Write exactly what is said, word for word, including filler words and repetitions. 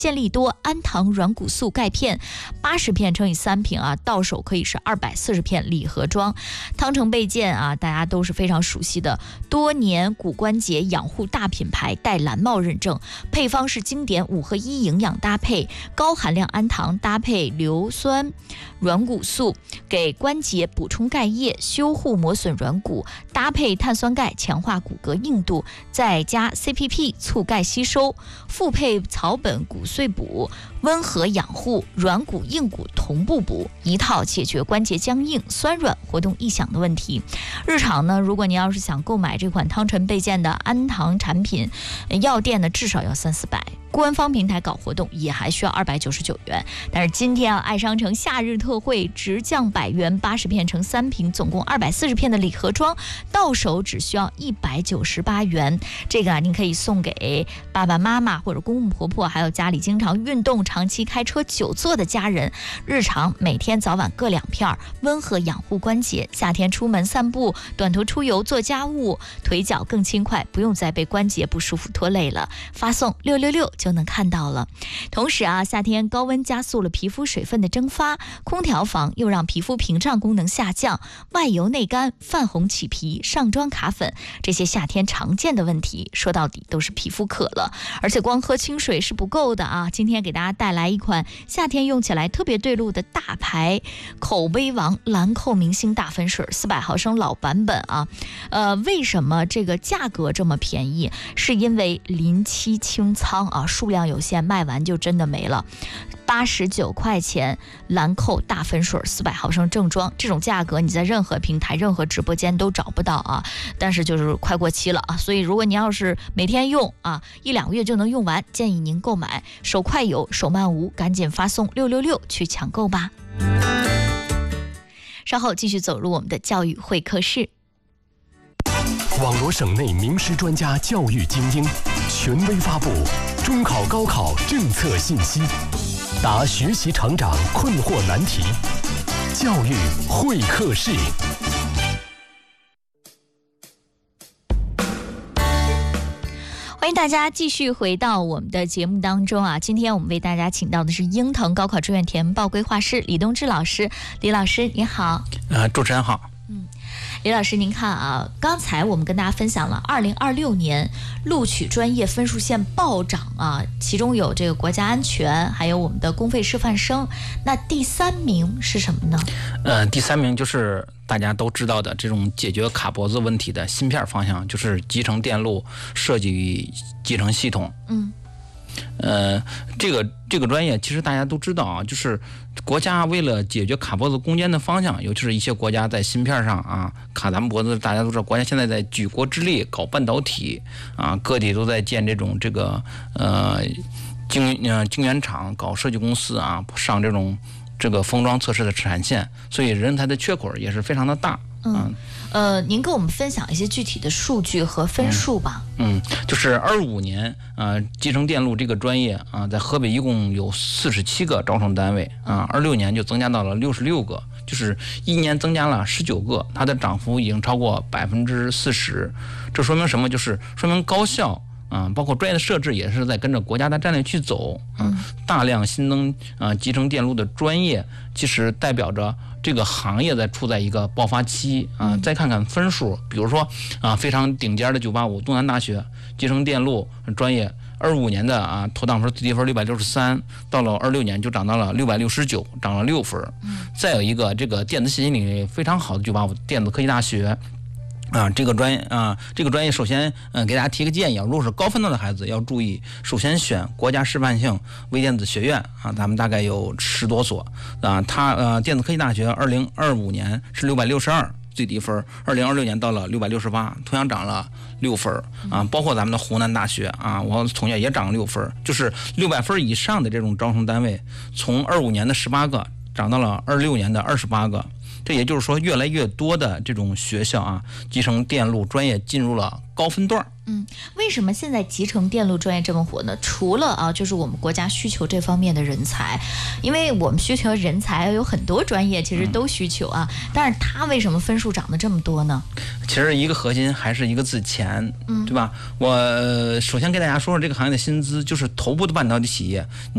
健力多氨糖软骨素钙片八十片乘以三瓶啊，到手可以是二百四十片礼盒装。汤臣倍健啊，大家都是非常熟悉的多年骨关节养护大品牌，带蓝帽认证，配方是经典五合一营养搭配，高含量氨糖搭配硫酸软骨素，给关节补充钙液，修护磨损软骨，搭配碳酸钙强化骨骼硬度，再加 C P P 促钙吸收，复配草本骨碎补，温和养护，软骨硬骨同步补，一套解决关节僵硬、酸软、活动异响的问题。日常呢，如果您要是想购买这款汤臣倍健的氨糖产品，药店呢至少要三四百。官方平台搞活动也还需要二百九十九元，但是今天啊，爱商城夏日特惠直降百元，八十片乘三瓶，总共二百四十片的礼盒装，到手只需要一百九十八元。这个啊，您可以送给爸爸妈妈或者公公婆婆，还有家里经常运动、长期开车久坐的家人，日常每天早晚各两片，温和养护关节。夏天出门散步、短途出游、做家务，腿脚更轻快，不用再被关节不舒服拖累了。发送六六六。就能看到了。同时啊，夏天高温加速了皮肤水分的蒸发，空调房又让皮肤屏障功能下降，外油内干、泛红起皮、上妆卡粉，这些夏天常见的问题，说到底都是皮肤渴了。而且光喝清水是不够的啊！今天给大家带来一款夏天用起来特别对路的大牌口碑王兰蔻明星大粉水，四百毫升老版本啊。呃，为什么这个价格这么便宜？是因为临期清仓啊。数量有限，卖完就真的没了。八十九块钱兰蔻大粉水四百毫升正装，这种价格你在任何平台、任何直播间都找不到啊。但是就是快过期了啊，所以如果您要是每天用啊，一两个月就能用完，建议您购买手快有，手慢无，赶紧发送六六六去抢购吧。稍后继续走入我们的教育会客室。 网罗省内名师专家教育精英，权威发布中考高考政策信息，答学习成长困惑难题。教育会客室， 欢迎大家继续回到我们的节目当中啊！今天我们为大家请到的是英腾高考志愿填报规划师李东志老师。李老师你好。 呃，主持人好。 嗯，李老师您看啊，刚才我们跟大家分享了二零二六年录取专业分数线暴涨啊，其中有这个国家安全，还有我们的公费师范生。那第三名是什么呢？ 呃，第三名就是大家都知道的这种解决卡脖子问题的芯片方向，就是集成电路设计与集成系统。嗯。呃，这个这个专业其实大家都知道啊，就是国家为了解决卡脖子攻坚的方向，尤其是一些国家在芯片上啊卡咱们脖子，大家都知道，国家现在在举国之力搞半导体啊，各地都在建这种这个呃晶呃晶圆厂，搞设计公司啊，上这种这个封装测试的产线，所以人才的缺口也是非常的大。 嗯，呃，您跟我们分享一些具体的数据和分数吧。 嗯，嗯就是二五年，呃，集成电路这个专业啊，在河北一共有四十七个招生单位啊，二六年就增加到了六十六个，就是一年增加了十九个，它的涨幅已经超过百分之四十。这说明什么？就是说明高校。啊、嗯，包括专业的设置也是在跟着国家的战略去走。嗯，大量新增啊、呃、集成电路的专业，其实代表着这个行业在处在一个爆发期啊、呃。再看看分数，比如说啊、呃、非常顶尖的九八五东南大学集成电路专业，二五年的啊投档分最低分六百六十三，到了二六年就涨到了六百六十九，涨了六分。嗯，再有一个这个电子信息领域非常好的九八五电子科技大学。啊，这个专业啊，这个专业首先，嗯，给大家提个建议啊，如果是高分段的孩子要注意，首先选国家示范性微电子学院啊，咱们大概有十多所啊，它呃电子科技大学二零二五年是六百六十二最低分，二零二六年到了六百六十八，同样涨了六分啊，包括咱们的湖南大学啊，我同学也涨了六分，就是六百分以上的这种招生单位，从二五年的十八个涨到了二六年的二十八个。这也就是说，越来越多的这种学校啊，集成电路专业进入了高分段。 嗯，为什么现在集成电路专业这么火呢？除了啊，就是我们国家需求这方面的人才，因为我们需求人才有很多专业其实都需求啊，嗯、但是它为什么分数涨得这么多呢？ 其实一个核心还是一个字钱，嗯，对吧？我首先给大家说说这个行业的薪资，就是头部的半导体企业。